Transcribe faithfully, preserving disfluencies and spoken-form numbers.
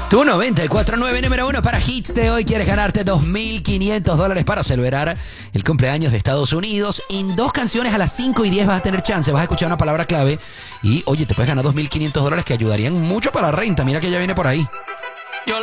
Tu noventa y cuatro punto nueve número uno para hits de hoy. ¿Quieres ganarte dos mil quinientos dólares para celebrar el cumpleaños de Estados Unidos? En dos canciones a las cinco y diez vas a tener chance. Vas a escuchar una palabra clave y, oye, te puedes ganar dos mil quinientos dólares que ayudarían mucho para la renta. Mira que ya viene por ahí.